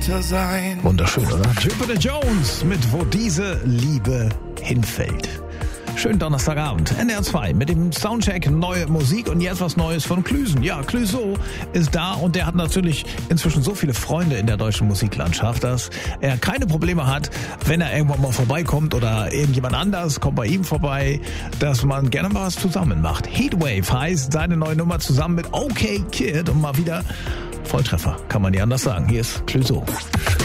weiter sein. Wunderschön, oder? Jupiter Jones mit Wo diese Liebe hinfällt. Schönen Donnerstagabend, NDR2 mit dem Soundcheck, neue Musik und jetzt was Neues von Clüso. Ja, Clüso ist da und der hat natürlich inzwischen so viele Freunde in der deutschen Musiklandschaft, dass er keine Probleme hat, wenn er irgendwann mal vorbeikommt oder irgendjemand anders kommt bei ihm vorbei, dass man gerne mal was zusammen macht. Heatwave heißt seine neue Nummer zusammen mit OK Kid und mal wieder Volltreffer, kann man nicht anders sagen. Hier ist Clüso.